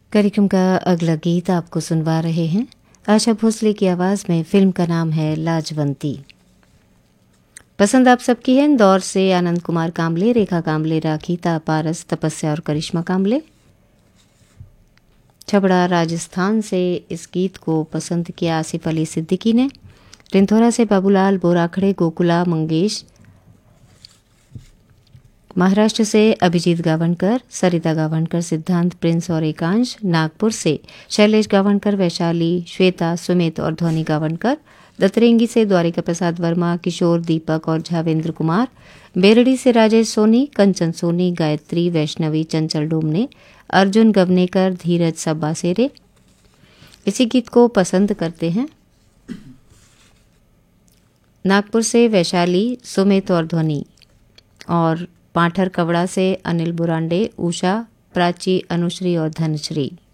कार्यक्रम का अगला गीत आपको सुनवा रहे हैं आशा भोसले की आवाज़ में। फिल्म का नाम है लाजवंती। पसंद आप सबकी है। इंदौर से आनंद कुमार कामले, रेखा कामले, राखीता पारस, तपस्या और करिश्मा कामले। छबड़ा राजस्थान से इस गीत को पसंद किया आसिफ अली सिद्दीकी ने। रिंथोरा से बाबूलाल बोराखड़े, गोकुला मंगेश। महाराष्ट्र से अभिजीत गावणकर, सरिता गावणकर, सिद्धांत, प्रिंस और एकांश। नागपुर से शैलेश गावणकर, वैशाली, श्वेता, सुमित और ध्वनि गावणकर। दतरेंगी से द्वारिका प्रसाद वर्मा, किशोर, दीपक और झावेंद्र कुमार। बेरड़ी से राजेश सोनी, कंचन सोनी, गायत्री, वैष्णवी, चंचल डोमने, अर्जुन गवनेकर, धीरज सब्बासेरे इसी गीत को पसंद करते हैं। नागपुर से वैशाली, सुमित और ध्वनि। और पाठर कवड़ा से अनिल बुरांडे, उषा, प्राची, अनुश्री और धनश्री।